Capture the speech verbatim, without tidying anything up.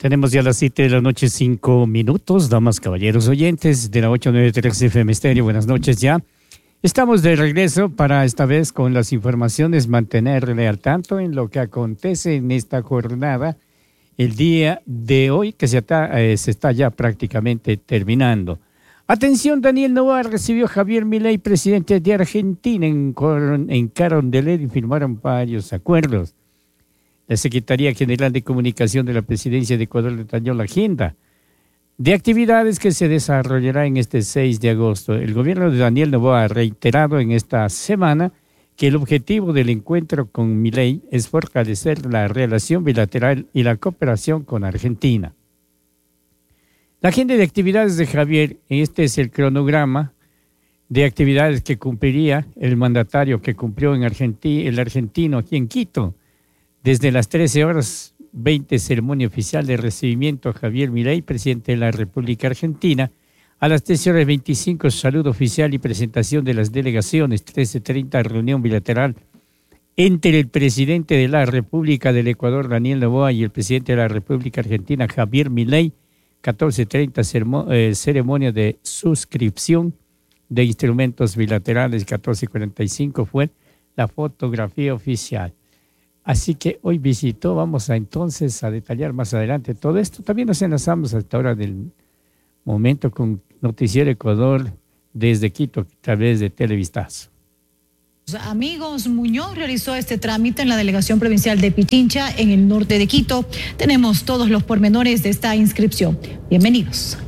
Tenemos ya las siete de la noche, cinco minutos, damas, caballeros oyentes de la ocho noventa y tres F M Stereo. Buenas noches ya. Estamos de regreso para esta vez con las informaciones, mantenerle al tanto en lo que acontece en esta jornada, el día de hoy que se está, eh, se está ya prácticamente terminando. Atención, Daniel Noboa recibió a Javier Milei, presidente de Argentina, en, en Carondelet y firmaron varios acuerdos. La Secretaría General de Comunicación de la Presidencia de Ecuador detalló la agenda de actividades que se desarrollará en este seis de agosto. El gobierno de Daniel Noboa ha reiterado en esta semana que el objetivo del encuentro con Milei es fortalecer la relación bilateral y la cooperación con Argentina. La agenda de actividades de Javier, este es el cronograma de actividades que cumpliría el mandatario que cumplió en Argentina, el argentino aquí en Quito. Desde las trece horas veinte, ceremonia oficial de recibimiento a Javier Milei, presidente de la República Argentina. A las trece horas veinticinco, saludo oficial y presentación de las delegaciones. trece treinta, reunión bilateral entre el presidente de la República del Ecuador, Daniel Noboa, y el presidente de la República Argentina, Javier Milei. catorce treinta, ceremonia de suscripción de instrumentos bilaterales. catorce cuarenta y cinco fue la fotografía oficial. Así que hoy visitó, vamos a entonces a detallar más adelante todo esto. También nos enlazamos a esta hora del momento con Noticiero Ecuador desde Quito, a través de Televistazo. Amigos, Muñoz realizó este trámite en la delegación provincial de Pichincha, en el norte de Quito. Tenemos todos los pormenores de esta inscripción. Bienvenidos.